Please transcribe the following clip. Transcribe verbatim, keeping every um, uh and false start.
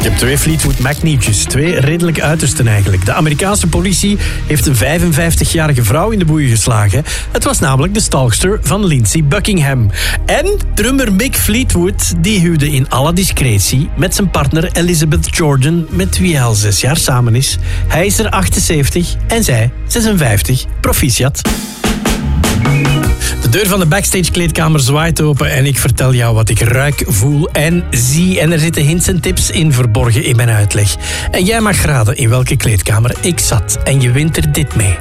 Je hebt twee Fleetwood Mac-nieuwtjes. Twee redelijke uitersten eigenlijk. De Amerikaanse politie heeft een vijfenvijftigjarige vrouw in de boeien geslagen. Het was namelijk de stalkster van Lindsey Buckingham. En drummer Mick Fleetwood die huwde in alle discretie met zijn partner Elizabeth Jordan, met wie hij al zes jaar samen is. Hij is er achtenzeventig en zij zesenvijftig. Proficiat. De deur van de backstage kleedkamer zwaait open en ik vertel jou wat ik ruik, voel en zie. En er zitten hints en tips in verborgen in mijn uitleg. En jij mag raden in welke kleedkamer ik zat. En je wint er dit mee.